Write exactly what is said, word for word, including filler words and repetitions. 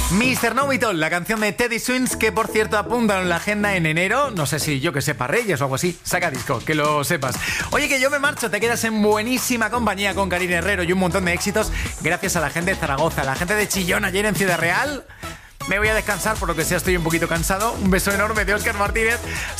mister No It All, la canción de Teddy Swims, que por cierto apuntan en la agenda en enero. No sé si yo que sepa Reyes o algo así. Saca disco, que lo sepas. Oye, que yo me marcho, te quedas en buenísima compañía con Karina Herrero y un montón de éxitos gracias a la gente de Zaragoza, a la gente de Chillón ayer en Ciudad Real. Me voy a descansar, por lo que sea estoy un poquito cansado. Un beso enorme de Óscar Martínez.